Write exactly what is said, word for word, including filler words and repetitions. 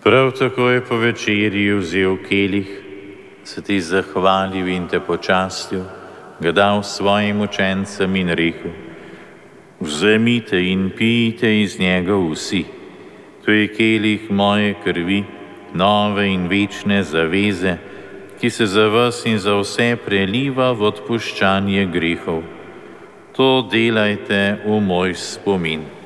Prav tako je po večerji vzel kelih, se ti zahvalil in te počastil, ga dal svojim učencem in rekel: Vzemite in pijte iz njega vsi, to je kelih moje krvi, nove in večne zaveze, ki se za vas in za vse preliva v odpuščanje grehov. To delajte v moj spomin.